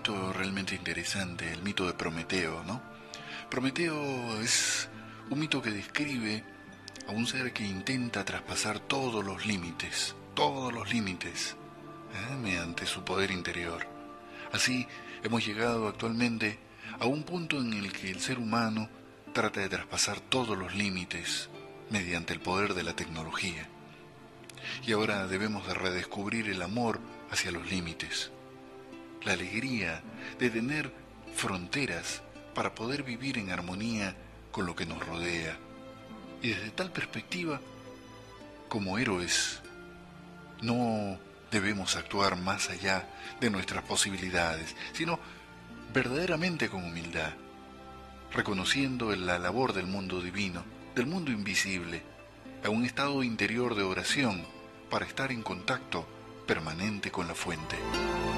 mito realmente interesante, el mito de Prometeo, ¿no? Prometeo es un mito que describe a un ser que intenta traspasar todos los límites, mediante su poder interior. Así hemos llegado actualmente a un punto en el que el ser humano trata de traspasar todos los límites mediante el poder de la tecnología. Y ahora debemos de redescubrir el amor hacia los límites, la alegría de tener fronteras para poder vivir en armonía con lo que nos rodea. Y desde tal perspectiva, como héroes, no debemos actuar más allá de nuestras posibilidades, sino verdaderamente con humildad, reconociendo la labor del mundo divino, del mundo invisible, a un estado interior de oración para estar en contacto permanente con la fuente.